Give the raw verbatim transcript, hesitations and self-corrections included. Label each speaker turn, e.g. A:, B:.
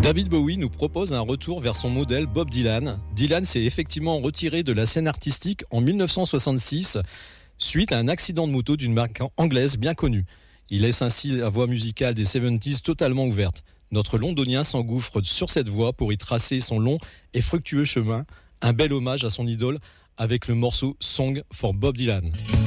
A: David Bowie nous propose un retour vers son modèle Bob Dylan. Dylan s'est effectivement retiré de la scène artistique en dix-neuf cent soixante-six suite à un accident de moto d'une marque anglaise bien connue. Il laisse ainsi la voie musicale des soixante-dix totalement ouverte. Notre londonien s'engouffre sur cette voie pour y tracer son long et fructueux chemin. Un bel hommage à son idole avec le morceau Song for Bob Dylan.